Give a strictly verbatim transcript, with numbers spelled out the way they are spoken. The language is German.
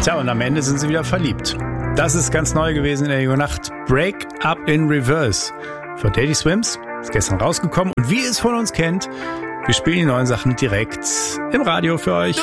Tja, und am Ende sind sie wieder verliebt. Das ist ganz neu gewesen in der Nacht. Break Up in Reverse von Teddy Swims. Ist gestern rausgekommen. Und wie ihr es von uns kennt, wir spielen die neuen Sachen direkt im Radio für euch.